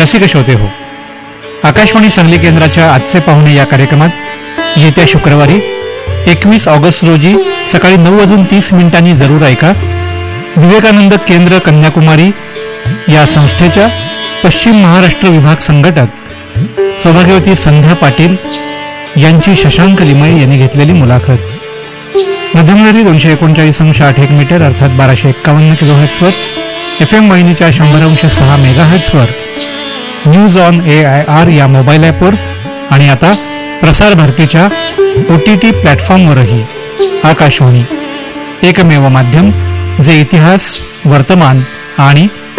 रसिक श्रोते हो, आकाशवाणी सांगली केंद्राच्या आजचे पाहुणे या कार्यक्रमात येत्या शुक्रवारी 21 ऑगस्ट रोजी सकाळी 9:30 जरूर ऐका. विवेकानंद केंद्र कन्याकुमारी या संस्थेच्या पश्चिम महाराष्ट्र विभाग संघटक सौभाग्यवती संध्या पाटील यांची शशांक लिमये यांनी घेतलेली मुलाखत. मध्यमलहरी 239.8 मीटर अर्थात 1251 किलोहर्ट्झवर, FM वाहिनीच्या 100.6 मेगाहर्ट्झवर, न्यूज ऑन AIR या मोबाईल ॲपवर आणि आता प्रसार भारतीच्या OTT प्लॅटफॉर्मवरही. आकाशवाणी एकमेव माध्यम जे इतिहास, वर्तमान आणि